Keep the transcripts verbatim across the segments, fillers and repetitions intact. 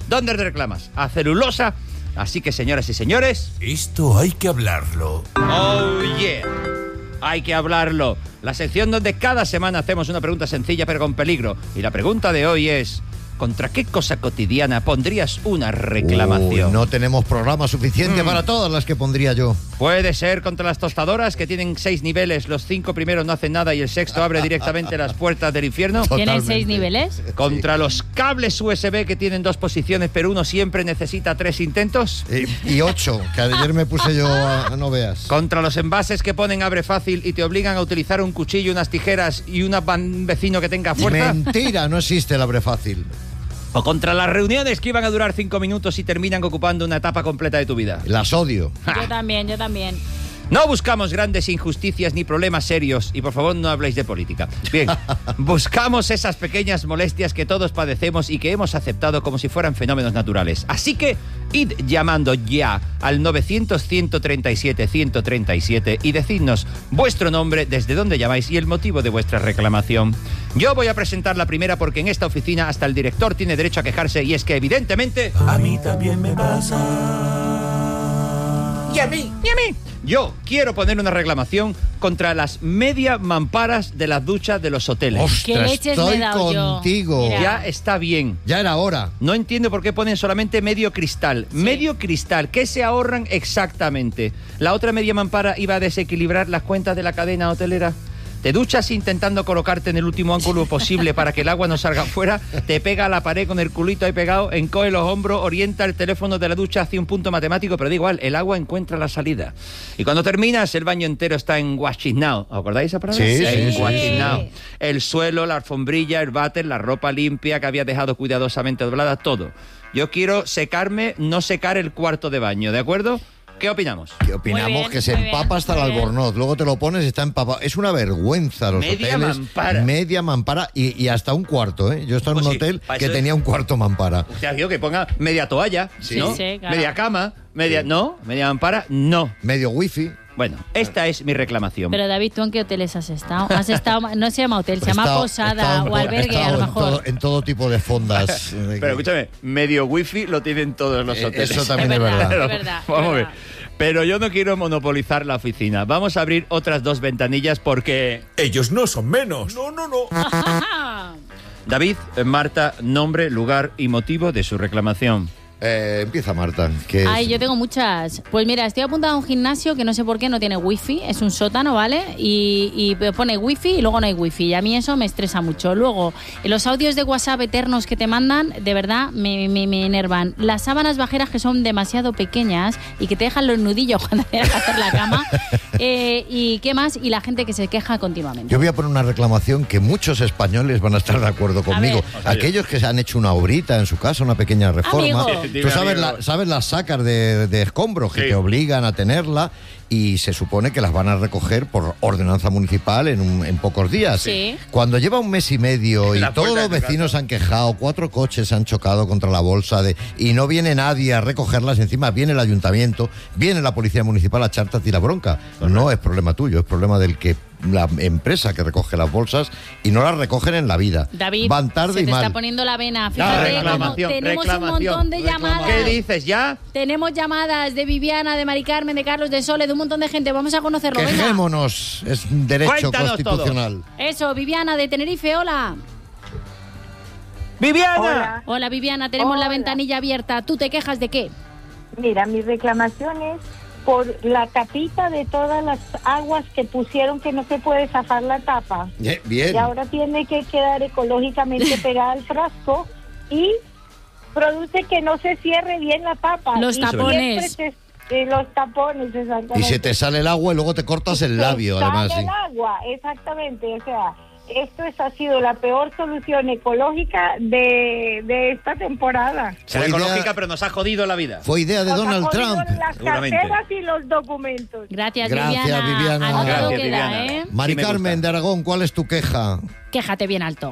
¿Dónde reclamas? A Celulosa. Así que, señoras y señores... Esto hay que hablarlo. ¡Oh, yeah! Hay que hablarlo. La sección donde cada semana hacemos una pregunta sencilla pero con peligro. Y la pregunta de hoy es... ¿Contra qué cosa cotidiana pondrías una reclamación? Uy, no tenemos programa suficiente mm. para todas las que pondría yo. Puede ser contra las tostadoras, que tienen seis niveles. Los cinco primeros no hacen nada y el sexto abre directamente las puertas del infierno. ¿Tienen seis niveles? Contra sí. los cables U S B, que tienen dos posiciones, pero uno siempre necesita tres intentos. Y, y ocho, que ayer me puse yo a, a no veas. Contra los envases que ponen abre fácil y te obligan a utilizar un cuchillo, unas tijeras y una, un vecino que tenga fuerza. Mentira, no existe el abre fácil. O contra las reuniones que iban a durar cinco minutos y terminan ocupando una etapa completa de tu vida. Las odio. Yo también, yo también. No buscamos grandes injusticias ni problemas serios. Y por favor, no habléis de política. Bien, buscamos esas pequeñas molestias que todos padecemos y que hemos aceptado como si fueran fenómenos naturales. Así que, id llamando ya al novecientos, ciento treinta y siete, ciento treinta y siete y decidnos vuestro nombre, desde dónde llamáis y el motivo de vuestra reclamación. Yo voy a presentar la primera porque en esta oficina hasta el director tiene derecho a quejarse y es que, evidentemente... A mí también me pasa. Y a mí, y a mí. Yo quiero poner una reclamación contra las media mamparas de las duchas de los hoteles. ¡Ostras, ¿Qué leches estoy me he dado contigo! yo? Ya está bien. Ya era hora. No entiendo por qué ponen solamente medio cristal. Sí. Medio cristal. ¿Qué se ahorran exactamente? La otra media mampara iba a desequilibrar las cuentas de la cadena hotelera. Te duchas intentando colocarte en el último ángulo posible para que el agua no salga fuera, te pega a la pared con el culito ahí pegado, encoge los hombros, orienta el teléfono de la ducha hacia un punto matemático, pero da igual, el agua encuentra la salida. Y cuando terminas, el baño entero está en washing now. ¿Os acordáis esa palabra? Sí, sí, en sí, washing sí. now. El suelo, la alfombrilla, el váter, la ropa limpia que había dejado cuidadosamente doblada, todo. Yo quiero secarme, no secar el cuarto de baño, ¿de acuerdo? ¿Qué opinamos? ¿Qué opinamos? Muy bien, que se muy empapa bien, hasta muy el bien. albornoz. Luego te lo pones y está empapado. Es una vergüenza los Media hoteles. mampara. Media mampara. Y, y hasta un cuarto, ¿eh? Yo he estado en Pues un sí, hotel para que eso- tenía un cuarto mampara. O sea, digo que ponga media toalla, Sí, ¿no? sí, claro. Media cama, media... ¿No? Media mampara, no. Medio wifi. Bueno, esta es mi reclamación. Pero David, ¿tú en qué hoteles has estado? Has estado, no se llama hotel, se llama Estado- posada estado- o albergue, estado a lo en mejor. todo, en todo tipo de fondas. Pero escúchame, medio wifi lo tienen todos los Eh, hoteles. eso también Es es verdad, verdad. es verdad, es Vamos a ver. verdad. Pero yo no quiero monopolizar la oficina. Vamos a abrir otras dos ventanillas porque... Ellos no son menos. No, no, no. David, Marta, nombre, lugar y motivo de su reclamación. Eh, empieza Marta. Que es- Ay, yo tengo muchas. Pues mira, estoy apuntada a un gimnasio que no sé por qué no tiene wifi, es un sótano, ¿vale? Y, y pone wifi y luego no hay wifi. Y a mí eso me estresa mucho. Luego, los audios de WhatsApp eternos que te mandan, de verdad, me, me, me enervan. Las sábanas bajeras que son demasiado pequeñas y que te dejan los nudillos cuando tienes que hacer la cama. Eh, ¿Y qué más? Y la gente que se queja continuamente. Yo voy a poner una reclamación que muchos españoles van a estar de acuerdo conmigo. ver. Aquellos que se han hecho una obrita en su casa, una pequeña reforma. Amigo. Tú sabes, la, sabes las sacas de, de escombros que Sí. te obligan a tenerla y se supone que las van a recoger por ordenanza municipal en, un- en pocos días. Sí. Cuando lleva un mes y medio y La todos puerta los de tu vecinos se han quejado, cuatro coches se han chocado contra la bolsa de y no viene nadie a recogerlas, encima viene el ayuntamiento, viene la policía municipal a echarte a ti la bronca. No es problema tuyo, es problema del que la empresa que recoge las bolsas y no las recogen en la vida. David, Van tarde se y te mal. está poniendo la vena. Ya, Fíjate, como reclamación, tenemos reclamación, un montón de reclamación. llamadas. ¿Qué dices ya? Tenemos llamadas de Viviana, de Mari Carmen, de Carlos, de Sole, de un montón de gente. Vamos a conocerlo. Venga. Quejémonos, es un derecho Cuéntanos constitucional. Eso, Viviana, de Tenerife, hola. ¡Viviana! Hola. Hola, Viviana, tenemos la Hola. ventanilla abierta. ¿Tú te quejas de qué? Mira, mi reclamación es por la tapita de todas las aguas que pusieron que no se puede zafar la tapa. Bien, bien. Y ahora tiene que quedar ecológicamente pegada al frasco y produce que no se cierre bien la tapa. Los Y tapones. siempre te- eh, los tapones, exactamente. Y se te sale el agua y luego te cortas el Se labio, sale además. sí. el agua, exactamente. O sea, esto es, ha sido la peor solución ecológica de, de esta temporada. Será Fue idea- ecológica, pero nos ha jodido la vida. Fue idea de Nos ha Donald jodido Trump. las Seguramente. carteras y los documentos. Gracias, Gracias, Viviana. Viviana. A todo Gracias, queda, Viviana. ¿eh? Mari Sí me Carmen gusta. de Aragón, ¿cuál es tu queja? Quéjate bien alto.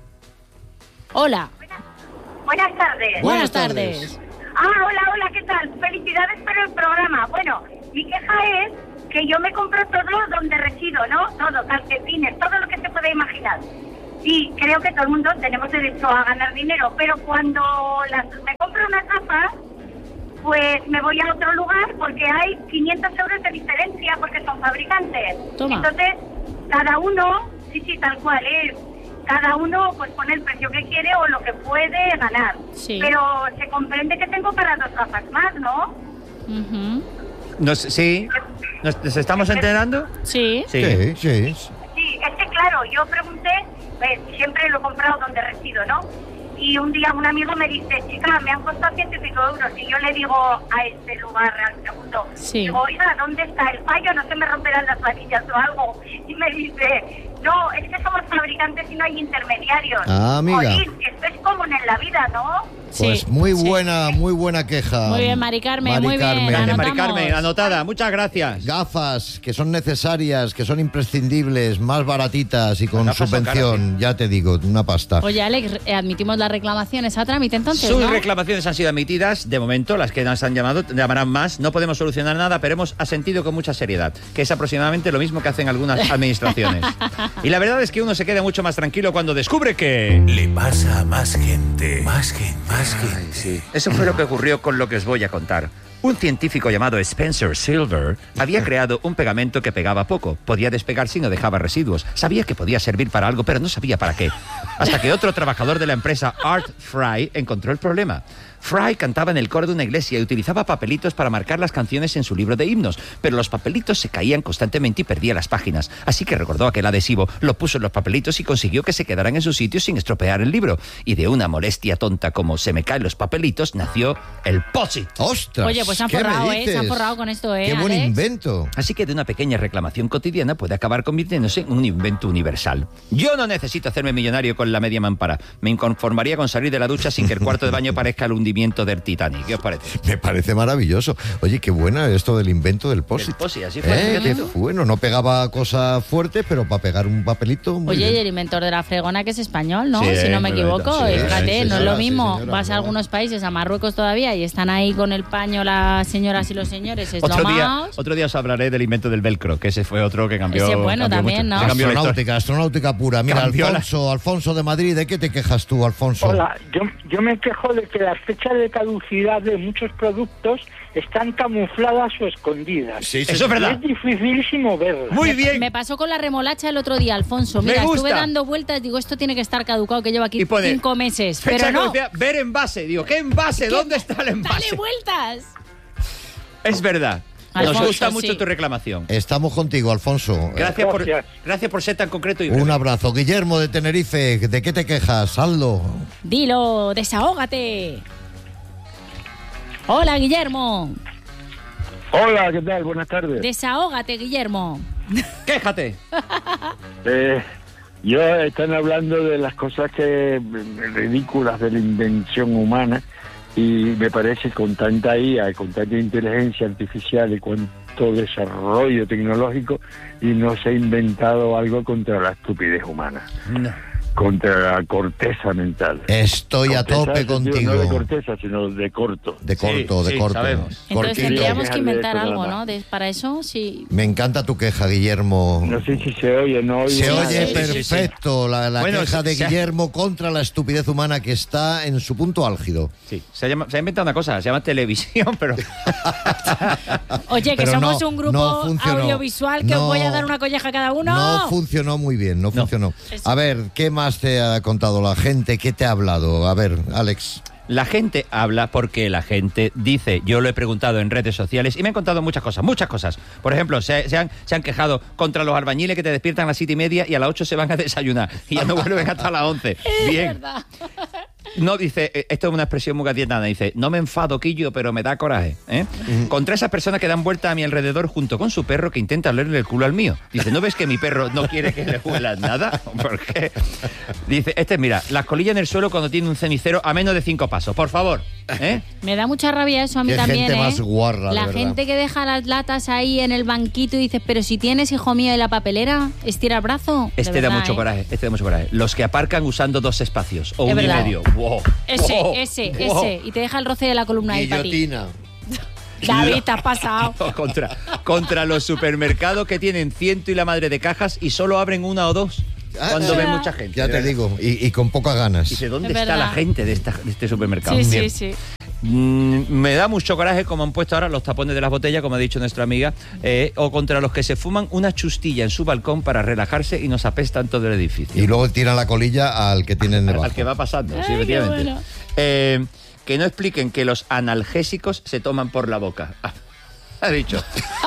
Hola. Buenas tardes. Buenas Buenas tardes. tardes. Ah, hola, hola, ¿qué tal? Felicidades por el programa. Bueno, mi queja es que yo me compro todo donde resido, ¿no? Todo, calcetines, todo lo que se pueda imaginar. Y creo que todo el mundo tenemos derecho a ganar dinero, pero cuando las, me compro unas gafas, pues me voy a otro lugar porque hay quinientos euros de diferencia porque son fabricantes. Toma. Entonces, cada uno, sí, sí, tal cual es. Cada uno pues pone el precio que quiere o lo que puede ganar. Sí. Pero se comprende que tengo para dos gafas más, ¿no? Ujú. Nos, sí. ¿Nos, nos estamos enterando? Sí. Sí, sí. Sí, es que claro, yo pregunté, pues, siempre lo he comprado donde resido, ¿no? Y un día un amigo me dice, chica, me han costado ciento y pico euros. Y yo le digo a este lugar, al segundo, Sí. digo, oiga, ¿dónde está el fallo? No se me romperán las varillas o algo. Y me dice, no, es que somos fabricantes y no hay intermediarios. Ah, amiga. Jolín, esto es común en la vida, ¿no? Pues Sí, muy sí. buena, muy buena queja. Muy bien, Mari Carmen, muy bien, Carmen. Grande, anotamos. Mari Carmen, anotada. Muchas gracias. Gafas que son necesarias, que son imprescindibles, más baratitas y con Las gafas son subvención, caras, ya te digo, una pasta. Oye, Alex, eh, admitimos las reclamaciones a trámite entonces, Sus ¿no? reclamaciones han sido admitidas, de momento, las que nos han llamado llamarán más. No podemos solucionar nada, pero hemos asentido con mucha seriedad, que es aproximadamente lo mismo que hacen algunas administraciones. Y la verdad es que uno se queda mucho más tranquilo cuando descubre que... Le pasa a más gente. Más gente, más gente. Ay, sí. Eso fue lo que ocurrió con lo que os voy a contar. Un científico llamado Spencer Silver había creado un pegamento que pegaba poco. Podía despegar si no dejaba residuos. Sabía que podía servir para algo, pero no sabía para qué. Hasta que otro trabajador de la empresa Art Fry encontró el problema. Fry cantaba en el coro de una iglesia y utilizaba papelitos para marcar las canciones en su libro de himnos, pero los papelitos se caían constantemente y perdía las páginas. Así que recordó aquel adhesivo, lo puso en los papelitos y consiguió que se quedaran en su sitio sin estropear el libro. Y de una molestia tonta como se me caen los papelitos, nació el Post-it. ¡Ostras! Oye, pues se han ¿qué me forrado, ¿eh? dices? Se han forrado con esto, ¿eh, ¡Qué buen Alex? invento! Así que de una pequeña reclamación cotidiana puede acabar convirtiéndose en un invento universal. Yo no necesito hacerme millonario con la media mampara. Me conformaría con salir de la ducha sin que el cuarto de baño parezca el hundimiento del Titanic. ¿Qué os parece? Me parece maravilloso. Oye, qué buena esto del invento del Post-it. Del Post-it, así fue, ¿Eh? fíjate Qué tú. bueno, no pegaba cosas fuertes, pero para pegar un papelito... muy Oye, y bien. el inventor de la fregona que es español, ¿no? Sí, si no me muy equivoco. bonito, sí, y fíjate, sí, no es señora, lo sí, mismo. señora, Vas a no. algunos países, a Marruecos todavía, y están ahí con el paño las señoras y los señores Otro día, eslomados. otro día os hablaré del invento del velcro, que ese fue otro que cambió. Ese es bueno cambió también, mucho. ¿no? Ese cambió la historia. Astronáutica, astronáutica pura. Mira, Cambió la- Alfonso, Alfonso de Madrid, ¿de qué te quejas tú, Alfonso? Hola, yo, yo me quejo de que las fechas de caducidad de muchos productos están camufladas o escondidas. Sí, sí, Eso es sí. verdad. Es dificilísimo verlas. Muy Me- bien. Me pasó con la remolacha el otro día, Alfonso. Me Mira, gusta. estuve dando vueltas, digo, esto tiene que estar caducado, que lleva aquí Y pone, cinco meses. Fecha Pero de no. caducidad, ver envase. Digo, ¿qué envase? ¿Dónde está el envase? ¡Dale vueltas! Es verdad. Nos Alfonso, gusta mucho sí. tu reclamación. Estamos contigo, Alfonso. Gracias por, Gracias. gracias por ser tan concreto y Un breve. abrazo. Guillermo de Tenerife, ¿de qué te quejas? Hazlo. Dilo, desahógate. Hola, Guillermo. Hola, ¿qué tal? Buenas tardes. Desahógate, Guillermo. Quéjate. Eh, yo están hablando de las cosas que ridículas de la invención humana y me parece con tanta I A, con tanta inteligencia artificial y cuánto desarrollo tecnológico y no se ha inventado algo contra la estupidez humana, No. contra la corteza mental. Estoy a Corteza tope en sentido contigo. No de corteza, sino de corto. De corto, Sí, de sí, corto. sabemos. Entonces Cortito. tendríamos que Dejarle inventar eso algo, nada ¿no? más. De- para eso, sí. Me encanta tu queja, Guillermo. No sé si se oye, no oigo Se nada. oye sí, sí, sí. perfecto la, la Bueno, queja de se- Guillermo contra la estupidez humana que está en su punto álgido. Sí, se, llama- se ha inventado una cosa, se llama televisión, pero... Oye, que Pero somos no, un grupo no funcionó. audiovisual que No. os voy a dar una colleja a cada uno. No funcionó muy bien, no funcionó. Eso. A ver, ¿qué más te ha contado la gente? ¿Qué te ha hablado? A ver, Alex. La gente habla porque la gente dice. Yo lo he preguntado en redes sociales y me han contado muchas cosas, muchas cosas. Por ejemplo, se, se han, se han quejado contra los albañiles que te despiertan a las siete y media y a las ocho se van a desayunar y ya no vuelven hasta las once. Es Bien. verdad. No, dice, eh, esto es una expresión muy gaditana, dice, no me enfado, Quillo, pero me da coraje. ¿eh? Contra esas personas que dan vuelta a mi alrededor junto con su perro que intenta olerle el culo al mío. Dice, ¿no ves que mi perro no quiere que le huelas nada? ¿Por qué? Dice, este, mira, las colillas en el suelo cuando tiene un cenicero a menos de cinco pasos, por favor. ¿eh? Me da mucha rabia eso a mí Qué también, gente ¿eh? más guarra, de La verdad. gente que deja las latas ahí en el banquito y dices, pero si tienes, hijo mío, de la papelera, estira el brazo. De Este da verdad, mucho ¿eh? coraje, este da mucho coraje. Los que aparcan usando dos espacios o Es uno verdad. y medio. Wow, Ese, wow, ese, wow. ese. Y te deja el roce de la columna ahí para ti. Guillotina. David, te has pasado. contra, contra los supermercados que tienen ciento y la madre de cajas y solo abren una o dos Ah, cuando ah. ven mucha gente. Ya te digo, y, y con pocas ganas. Dice, ¿dónde Es está verdad. la gente de, esta, de este supermercado? Sí, Bien. sí, sí. Mm, me da mucho coraje como han puesto ahora los tapones de las botellas, como ha dicho nuestra amiga, eh, o contra los que se fuman una chustilla en su balcón para relajarse y nos apestan todo el edificio. Y luego tiran la colilla al que tienen debajo. Al que va pasando, sí, Ay, efectivamente. qué bueno. Eh, que no expliquen que los analgésicos se toman por la boca. Ha dicho.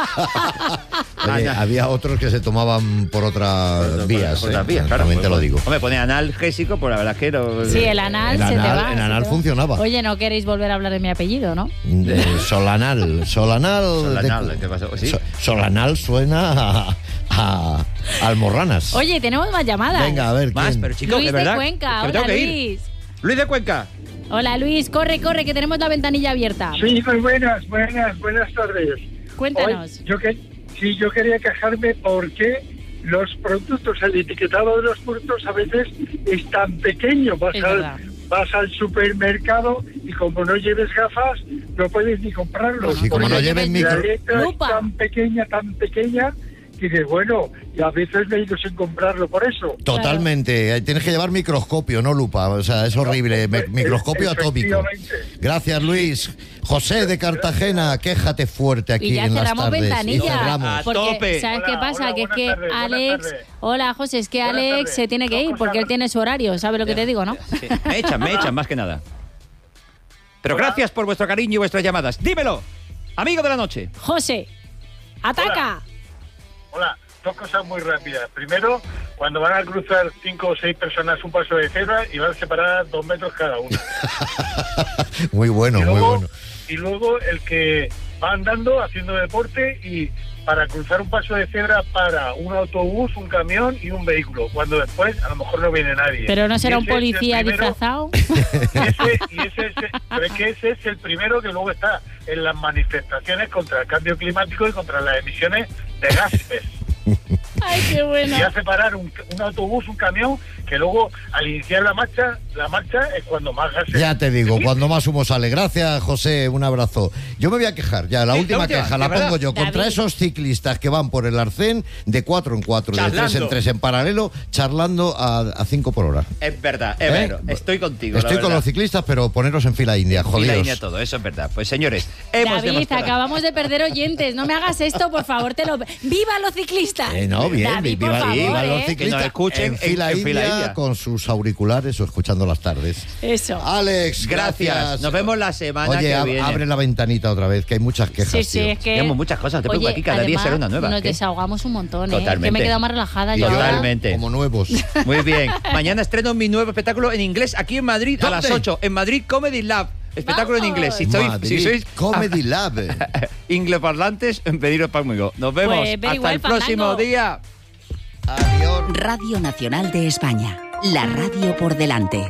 Oye, Ana- había otros que se tomaban por otras vías. Por ¿eh? otras vías, claro. También te lo digo. Hombre, pone analgésico, pues la verdad es que... No, Sí, el anal El se te anal- va. el se anal te va. funcionaba. Oye, no queréis volver a hablar de mi apellido, ¿no? De Solanal. Solanal. Solanal, de- ¿qué pasó? ¿Sí? So- Solanal suena a, a almorranas. Oye, tenemos más llamadas. Venga, a ver. Más, ¿quién? pero chicos, Luis de de verdad. Cuenca. que me Hola, tengo que ir. Luis. Luis de Cuenca. Hola, Luis. Corre, corre, que tenemos la ventanilla abierta. Sí, muy buenas, buenas, buenas tardes. Cuéntanos. Hoy, yo que, sí, yo quería quejarme porque los productos, el etiquetado de los productos a veces es tan pequeño. Vas, Es al, verdad. vas al supermercado y como no lleves gafas, no puedes ni comprarlos. Sí, como Porque no lleves la micro- letra Lupa. es tan pequeña, tan pequeña, que dices, bueno, y a veces me he ido sin comprarlo por eso. Totalmente. Eh, Tienes que llevar microscopio, no lupa. O sea, es horrible. Me- microscopio atópico. Efectivamente. Gracias, Luis. José de Cartagena, quéjate fuerte aquí Y ya en las cerramos tardes. Y ventanilla. cerramos. A Porque, tope. ¿sabes Hola, qué pasa? hola, que es buenas que tardes, buenas Alex... tardes. Hola, José, es que Buenas Alex tardes. se tiene que Dos ir porque cosas. él tiene su horario. ¿Sabes lo que te digo, no? Sí, me echan, me echan, más que nada. Pero Hola. gracias por vuestro cariño y vuestras llamadas. Dímelo, amigo de la noche. José, ataca. Hola, dos cosas muy rápidas. Primero, cuando van a cruzar cinco o seis personas un paso de cebra y van separadas dos metros cada una. Muy bueno, y, muy luego, bueno. y luego el que va andando, haciendo deporte y para cruzar un paso de cebra para un autobús, un camión y un vehículo, cuando después a lo mejor no viene nadie. Pero no Y será un ese es el policía primero- disfrazado. Y ese, y ese es, pero es que ese es el primero que luego está en las manifestaciones contra el cambio climático y contra las emisiones de gases. Ay, qué bueno. Y hace parar un, un autobús, un camión, que luego al iniciar la marcha, la marcha es cuando más gases. Ya te digo, cuando más humo sale. Gracias, José, un abrazo. Yo me voy a quejar, ya, la Sí, última la última, queja de la verdad. pongo yo. Contra David. esos ciclistas que van por el arcén de cuatro en cuatro, de tres Charlando. en tres en paralelo, charlando a, a cinco por hora. Es verdad, es ¿Eh? verdad. Estoy contigo. Estoy la con verdad. los ciclistas, pero poneros en fila india, Y la jodidos. línea todo, eso es verdad. Pues señores, hemos David, demostrado- acabamos de perder oyentes. No me hagas esto, por favor, te lo... ¡Viva los ciclistas! Eh, no, bien, David, viva, por favor, viva los ¿eh? ciclistas Que nos escuchen en en- fila, en india, fila india. con sus auriculares o escuchando las tardes. Eso. Alex, Gracias. gracias. Nos vemos la semana Oye, que ab- viene. abre la ventanita otra vez, que hay muchas quejas, Sí, sí, tío. es que... Tenemos muchas cosas, te Oye, preocupes, aquí cada día además, será una nueva. Nos ¿Qué? desahogamos un montón, ¿eh? Totalmente. Que me he quedado más relajada Y yo. yo, ahora. Totalmente. Como nuevos. Muy bien. Mañana estreno mi nuevo espectáculo en inglés aquí en Madrid a ¿Dónde? las ocho. En Madrid Comedy Lab. Espectáculo en ¡Vamos! inglés. Si sois, Madrid, si sois Comedy Lab. ingleparlantes, pediros conmigo. Nos vemos. Pues, very Hasta well, el próximo Fandango. día. Adiós. Radio Nacional de España. La radio por delante.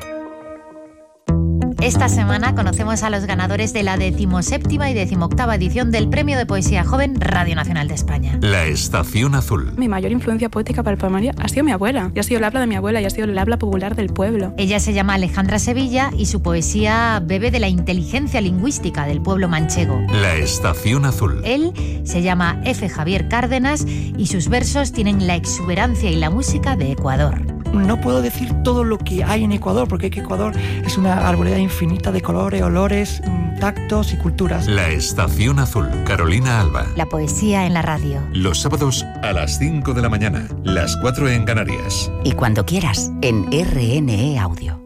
Esta semana conocemos a los ganadores de la decimoséptima y decimoctava edición del Premio de Poesía Joven Radio Nacional de España. La Estación Azul. Mi mayor influencia poética para el poemario ha sido mi abuela. Y ha sido el habla de mi abuela y ha sido el habla popular del pueblo. Ella se llama Alejandra Sevilla y su poesía bebe de la inteligencia lingüística del pueblo manchego. La Estación Azul. Él se llama F. Javier Cárdenas y sus versos tienen la exuberancia y la música de Ecuador. No puedo decir todo lo que hay en Ecuador, porque es que Ecuador es una arboleda infinita de colores, olores, mm, tactos y culturas. La Estación Azul. Carolina Alba. La poesía en la radio. Los sábados a las cinco de la mañana, las cuatro en Canarias. Y cuando quieras, en R N E Audio.